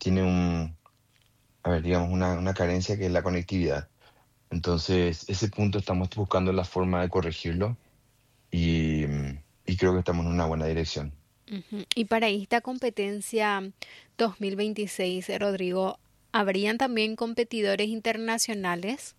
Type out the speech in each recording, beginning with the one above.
tiene a ver, digamos, una carencia que es la conectividad. Entonces, ese punto estamos buscando la forma de corregirlo y creo que estamos en una buena dirección. Ujú. Y para esta competencia 2026, Rodrigo, ¿habrían también competidores internacionales?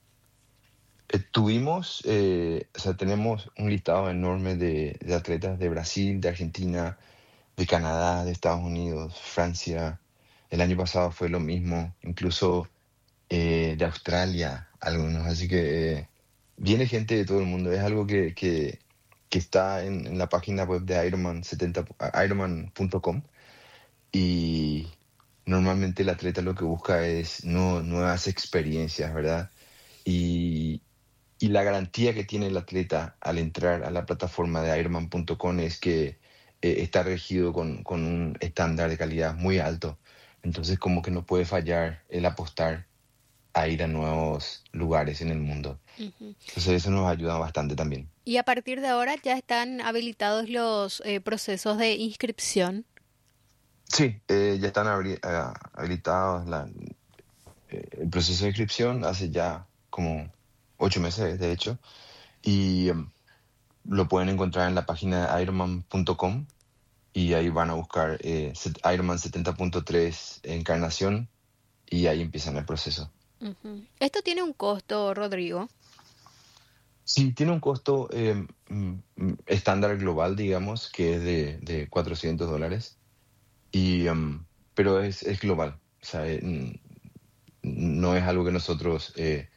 O sea, tenemos un listado enorme de atletas de Brasil, de Argentina, de Canadá, de Estados Unidos, Francia. El año pasado fue lo mismo, incluso de Australia, algunos. Así que viene gente de todo el mundo. Es algo que está en la página web de Ironman.com y normalmente el atleta lo que busca es nuevas experiencias, ¿verdad? Y, y la garantía que tiene el atleta al entrar a la plataforma de Ironman.com es que está regido con un estándar de calidad muy alto. Entonces, como que no puede fallar el apostar a ir a nuevos lugares en el mundo. Ujú. Entonces, eso nos ayuda bastante también. Y a partir de ahora ya están habilitados los procesos de inscripción. Sí, ya están habilitados el proceso de inscripción hace ya como 8 meses, de hecho, y lo pueden encontrar en la página de Ironman.com y ahí van a buscar Ironman 70.3 Encarnación y ahí empiezan el proceso. Ujú. Esto tiene un costo, Rodrigo. Sí, tiene un costo estándar global, digamos, que es de $400, y, pero es global. O sea, no es algo que nosotros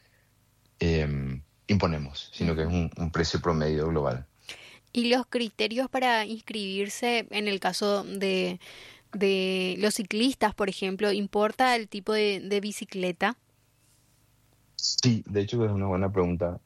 imponemos, sino que es Ujú. un precio promedio global. Y los criterios para inscribirse en el caso de los ciclistas, por ejemplo, ¿importa el tipo de bicicleta? Sí, de hecho es una buena pregunta.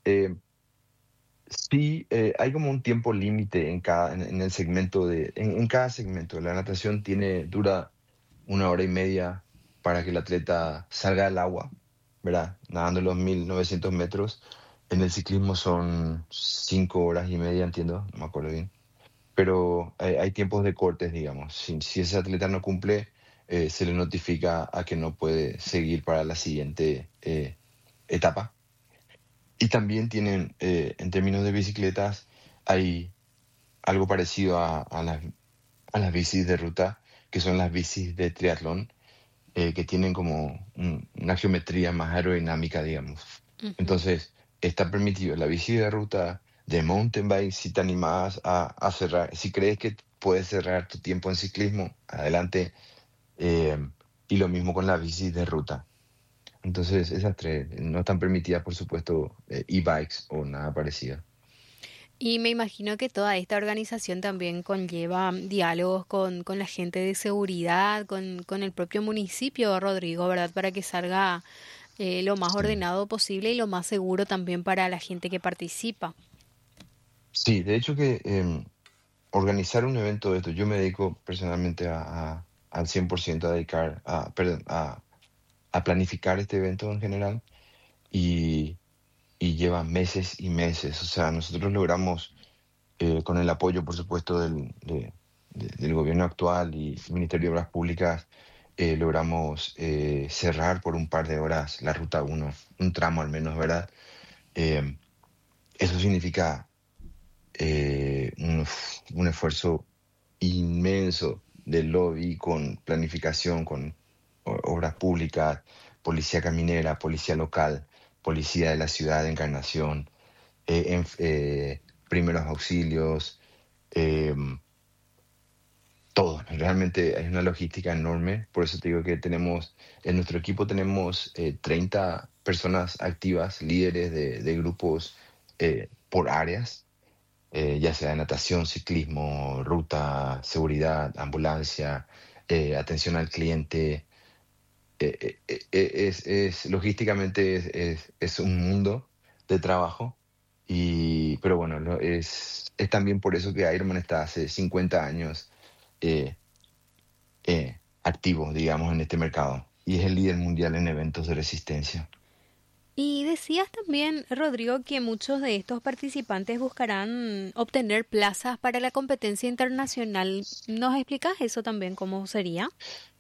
Sí, hay como un tiempo límite en el segmento en cada segmento. La natación dura 1 hora y media para que el atleta salga del agua, ¿verdad? Nadando los 1900 metros. En el ciclismo son 5 horas y media, entiendo, no me acuerdo bien. Pero hay tiempos de cortes, digamos. Si ese atleta no cumple, se le notifica a que no puede seguir para la siguiente etapa. Y también tienen, en términos de bicicletas, hay algo parecido a las bicis de ruta, que son las bicis de triatlón, que tienen como una geometría más aerodinámica, digamos. Ujú. Entonces, está permitido la bici de ruta, de mountain bike, si te animas a cerrar, si crees que puedes cerrar tu tiempo en ciclismo, adelante. eh, y lo mismo con la bici de ruta. Entonces, esas tres no están permitidas, por supuesto, e-bikes o nada parecido. Y me imagino que toda esta organización también conlleva diálogos con la gente de seguridad, con el propio municipio, Rodrigo, ¿verdad? Para que salga lo más Sí. ordenado posible y lo más seguro también para la gente que participa. Sí, de hecho que organizar un evento de esto, yo me dedico personalmente al 100% a dedicar, perdón, a planificar este evento en general y, y lleva meses y meses. O sea, nosotros logramos, con el apoyo, por supuesto, del gobierno actual y el Ministerio de Obras Públicas, logramos cerrar por un par de horas la Ruta 1, un tramo al menos, ¿verdad? Eh, Eso significa un esfuerzo inmenso del lobby con planificación, con obras públicas, policía caminera, policía local, policía de la ciudad de Encarnación, primeros auxilios, eh, todo. Realmente es una logística enorme. Por eso te digo que en nuestro equipo tenemos 30 personas activas, líderes de grupos por áreas, ya sea de natación, ciclismo, ruta, seguridad, ambulancia, atención al cliente. Logísticamente es un mundo de trabajo, pero bueno, es también por eso que Ironman está hace 50 años eh, activo, digamos, en este mercado y es el líder mundial en eventos de resistencia. Y decías también, Rodrigo, que muchos de estos participantes buscarán obtener plazas para la competencia internacional. ¿Nos explicas eso también cómo sería?